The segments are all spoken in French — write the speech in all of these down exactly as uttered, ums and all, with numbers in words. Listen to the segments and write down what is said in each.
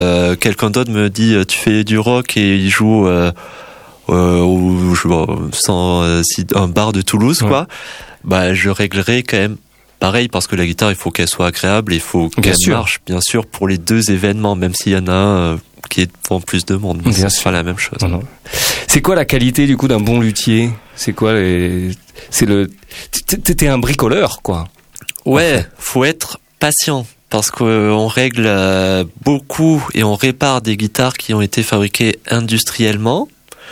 Euh, quelqu'un d'autre me dit tu fais du rock et il joue euh, euh, au je vois, sans euh, un bar de Toulouse, ouais. quoi. Bah je réglerai quand même pareil parce que la guitare il faut qu'elle soit agréable, il faut qu'elle bien marche sûr. bien sûr pour les deux événements, même s'il y en a un euh, qui est devant plus de monde. Mais c'est pas la même chose. Non, non. C'est quoi la qualité du coup d'un bon luthier ? C'est quoi les... C'est le. T'es un bricoleur quoi. Ouais, en fait. Faut être patient. Parce qu'on règle beaucoup et on répare des guitares qui ont été fabriquées industriellement,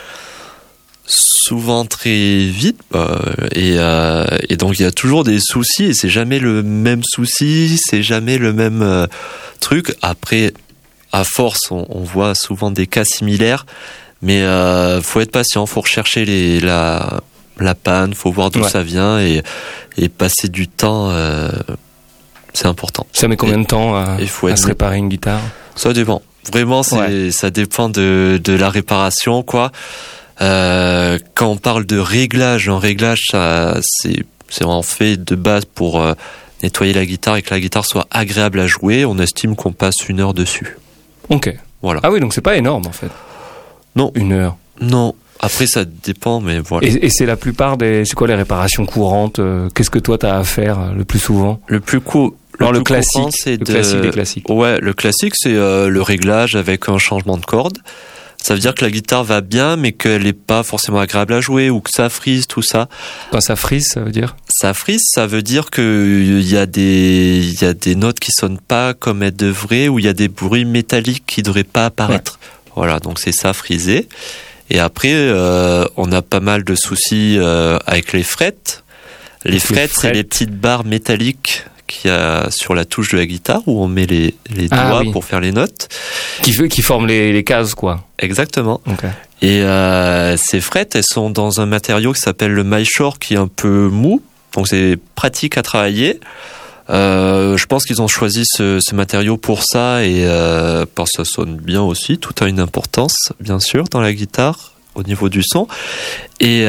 souvent très vite, et, euh, et donc il y a toujours des soucis, et c'est jamais le même souci, c'est jamais le même euh, truc. Après, à force, on, on voit souvent des cas similaires, mais euh, faut être patient, faut rechercher les, la, la panne, faut voir d'où ouais. ça vient, et, et passer du temps... Euh, c'est important. Ça met combien et, de temps à, à se réparer une guitare ? Ça dépend. Vraiment, c'est, ouais. ça dépend de, de la réparation, quoi. Euh, quand on parle de réglage, un réglage, ça, c'est, c'est vraiment fait de base pour euh, nettoyer la guitare et que la guitare soit agréable à jouer. On estime qu'on passe une heure dessus. Ok. Voilà. Ah oui, donc c'est pas énorme, en fait. Non. Une heure. Non. Après, ça dépend, mais voilà. Et, et c'est la plupart des... C'est quoi les réparations courantes ? Qu'est-ce que toi, t'as à faire le plus souvent ? Le plus court... Le, non, le classique, courant, c'est le de... classique des classiques. Ouais, le classique, c'est euh, le réglage avec un changement de corde. Ça veut dire que la guitare va bien, mais qu'elle n'est pas forcément agréable à jouer, ou que ça frise, tout ça. Quand ça frise, ça veut dire ? Ça frise, ça veut dire qu'il y a des, il y a des notes qui sonnent pas comme elles devraient, ou il y a des bruits métalliques qui devraient pas apparaître. Ouais. Voilà, donc c'est ça, friser. Et après, euh, on a pas mal de soucis euh, avec les frettes. Les, les frettes, c'est les petites barres métalliques qu'il y a sur la touche de la guitare où on met les, les doigts ah, oui. pour faire les notes. Qui, qui forment les, les cases, quoi. Exactement. Okay. Et euh, ces frettes, elles sont dans un matériau qui s'appelle le Myshore, qui est un peu mou, donc c'est pratique à travailler. Euh, je pense qu'ils ont choisi ce, ce matériau pour ça, et euh, parce que ça sonne bien aussi. Tout a une importance, bien sûr, dans la guitare, au niveau du son. Et,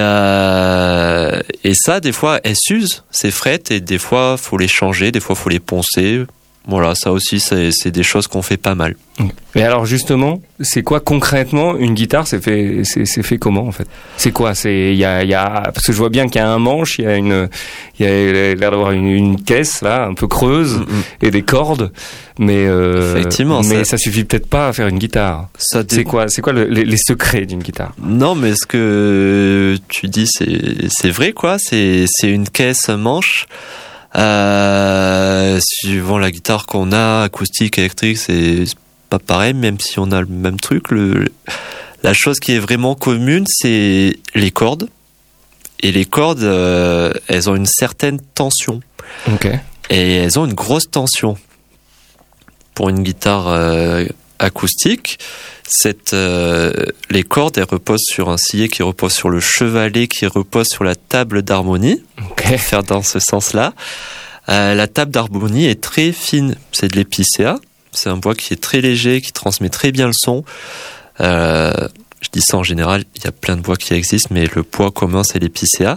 euh, et ça, des fois, elles s'usent, ces frettes, et des fois, faut les changer, des fois, faut les poncer. Voilà, ça aussi, c'est, c'est des choses qu'on fait pas mal. Mais alors, justement, c'est quoi concrètement une guitare ? C'est fait, c'est, c'est fait comment, en fait ? C'est quoi ? C'est, il y a, il y a, parce que je vois bien qu'il y a un manche, il y a une, il y a l'air d'avoir une, une caisse, là, un peu creuse, mm-hmm. et des cordes. Mais, euh, effectivement, mais ça... ça suffit peut-être pas à faire une guitare. Ça dé... C'est quoi, c'est quoi le, les, les secrets d'une guitare ? Non, mais ce que tu dis, c'est, c'est vrai, quoi. C'est, c'est une caisse, un manche. Euh, suivant la guitare qu'on a, acoustique, électrique, c'est pas pareil, même si on a le même truc. Le, la chose qui est vraiment commune, c'est les cordes. Et les cordes, euh, elles ont une certaine tension. Okay. Et elles ont une grosse tension. Pour une guitare euh, acoustique, cette, euh, les cordes, elles reposent sur un sillet qui repose sur le chevalet, qui repose sur la table d'harmonie. Okay. Faire dans ce sens-là. Euh, la table d'harmonie est très fine. C'est de l'épicéa. C'est un bois qui est très léger, qui transmet très bien le son. Euh, je dis ça en général, il y a plein de bois qui existent, mais le bois commun, c'est l'épicéa.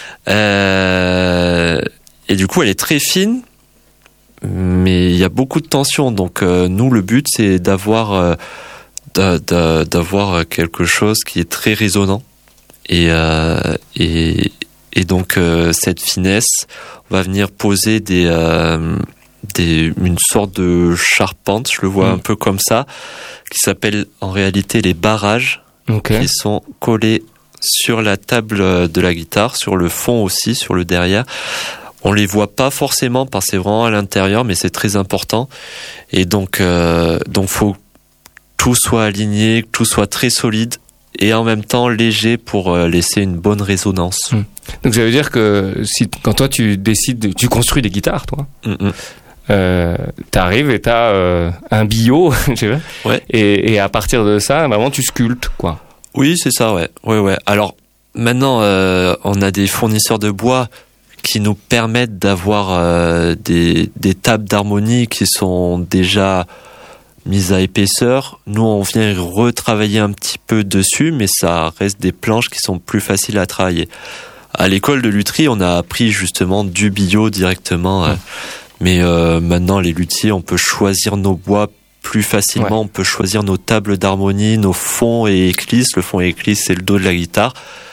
Euh, et du coup, elle est très fine, mais il y a beaucoup de tension. Donc, euh, nous, le but, c'est d'avoir... Euh, d'avoir quelque chose qui est très résonnant, et euh, et et donc euh, cette finesse, on va venir poser des euh, des une sorte de charpente, je le vois mmh. un peu comme ça, qui s'appelle en réalité les barrages, okay. qui sont collés sur la table de la guitare, sur le fond aussi, sur le derrière. On les voit pas forcément parce que c'est vraiment à l'intérieur, mais c'est très important. Et donc euh, donc faut tout soit aligné, que tout soit très solide et en même temps léger pour laisser une bonne résonance. Mmh. Donc ça veut dire que si, quand toi tu décides, de, tu construis des guitares, toi, mmh. euh, t'arrives et t'as euh, un bio, je sais pas, ouais. et, et à partir de ça, vraiment tu sculptes, quoi. Oui, c'est ça, ouais. ouais, ouais. Alors maintenant, euh, on a des fournisseurs de bois qui nous permettent d'avoir euh, des, des tables d'harmonie qui sont déjà mise à épaisseur. Nous, on vient retravailler un petit peu dessus, mais ça reste des planches qui sont plus faciles à travailler. À l'école de lutherie, on a appris justement du bio directement. Mmh. Euh, mais euh, maintenant, les luthiers, on peut choisir nos bois plus facilement. Ouais. On peut choisir nos tables d'harmonie, nos fonds et éclisses. Le fond et éclisse, c'est le dos de la guitare.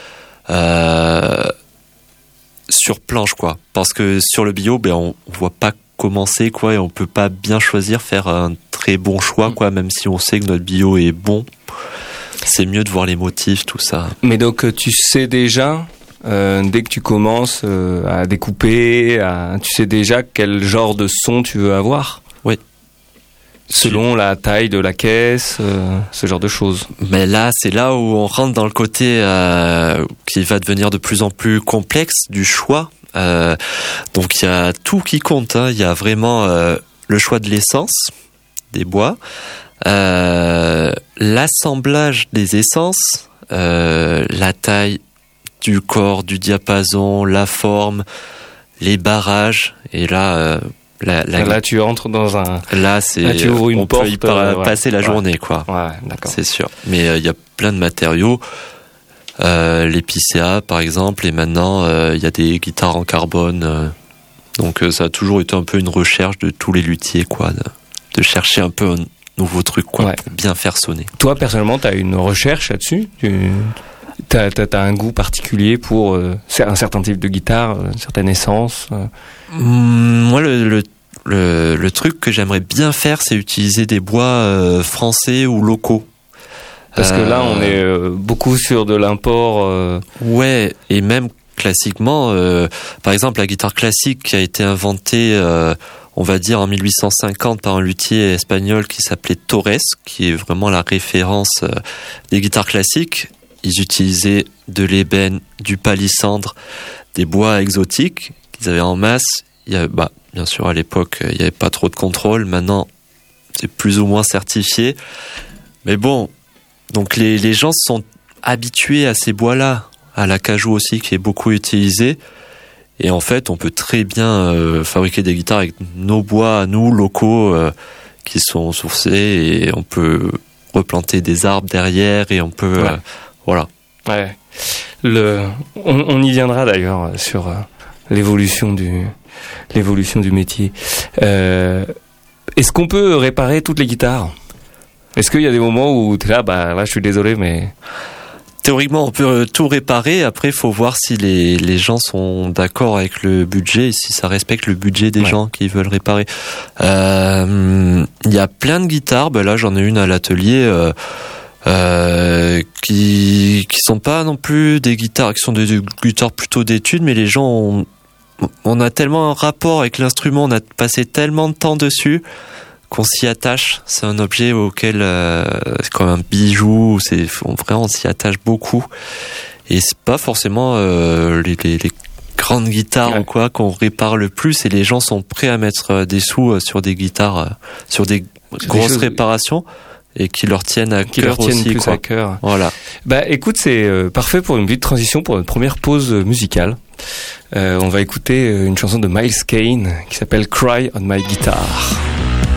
Euh, sur planche, quoi. Parce que sur le bio, ben, on, on voit pas comment c'est, quoi, et on peut pas bien choisir, faire un très bon choix, quoi, même si on sait que notre bio est bon. C'est mieux de voir les motifs, tout ça. Mais donc, tu sais déjà, euh, dès que tu commences euh, à découper, à, tu sais déjà quel genre de son tu veux avoir? Oui. Selon la taille de la caisse, euh, ce genre de choses. Mais là, c'est là où on rentre dans le côté euh, qui va devenir de plus en plus complexe du choix. Euh, donc, il y a tout qui compte, hein. Il y a vraiment euh, le choix de l'essence, des bois, Euh, l'assemblage des essences, euh, la taille du corps, du diapason, la forme, les barrages, et là, euh, la, la, là tu entres dans un. là c'est, là, tu ouvres une on porte, peut y par, euh, ouais. passer la ouais. journée, quoi. Ouais, d'accord. C'est sûr. Mais il euh, y a plein de matériaux, euh, l'épicéa par exemple, et maintenant il euh, y a des guitares en carbone. Euh, donc euh, ça a toujours été un peu une recherche de tous les luthiers, quoi, de, de chercher un peu un nouveau truc, quoi, ouais. pour bien faire sonner. Toi, personnellement, tu as une recherche là-dessus? Tu as, un goût particulier pour euh, un certain type de guitare, une certaine essence euh... mmh, Moi, le, le, le, le truc que j'aimerais bien faire, c'est utiliser des bois euh, français ou locaux. Parce euh, que là, on est euh, beaucoup sur de l'import. Euh... Ouais, et même classiquement, euh, par exemple, la guitare classique qui a été inventée... Euh, on va dire en mille huit cent cinquante par un luthier espagnol qui s'appelait Torres, qui est vraiment la référence des guitares classiques. Ils utilisaient de l'ébène, du palissandre, des bois exotiques qu'ils avaient en masse. Il y a, bah, bien sûr, à l'époque, il n'y avait pas trop de contrôle. Maintenant, c'est plus ou moins certifié. Mais bon, donc les, les gens sont habitués à ces bois-là, à l'acajou aussi, qui est beaucoup utilisé. Et en fait, on peut très bien euh, fabriquer des guitares avec nos bois à nous, locaux, euh, qui sont sourcés, et on peut replanter des arbres derrière, et on peut... Ouais. Euh, voilà. Ouais. Le, on, on y viendra d'ailleurs sur euh, l'évolution du, l'évolution du métier. Euh, est-ce qu'on peut réparer toutes les guitares? Est-ce qu'il y a des moments où tu es là, bah là je suis désolé, mais... Théoriquement, on peut tout réparer. Après, il faut voir si les, les gens sont d'accord avec le budget et si ça respecte le budget des ouais. gens qui veulent réparer. Euh, il y a plein de guitares. Ben là, j'en ai une à l'atelier euh, euh, qui qui sont pas non plus des guitares, qui sont des, des guitares plutôt d'études, mais les gens ont, on a tellement un rapport avec l'instrument, on a passé tellement de temps dessus qu'on s'y attache. C'est un objet auquel euh, c'est comme un bijou, c'est vraiment on s'y attache beaucoup, et c'est pas forcément euh, les, les, les grandes guitares ouais. ou quoi qu'on répare le plus, et les gens sont prêts à mettre des sous sur des guitares, euh, sur des c'est grosses des choses... réparations, et qui leur tiennent à qui cœur leur tiennent aussi, plus quoi. à cœur. Voilà. Bah écoute, c'est euh, parfait pour une petite transition pour notre première pause musicale. Euh, on va écouter une chanson de Miles Kane qui s'appelle Cry on My Guitar.